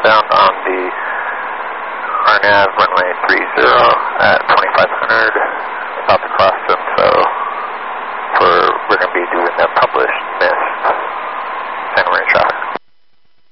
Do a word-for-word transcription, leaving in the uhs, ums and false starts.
touchdown on the R N A V runway three zero at twenty-five hundred, about to cross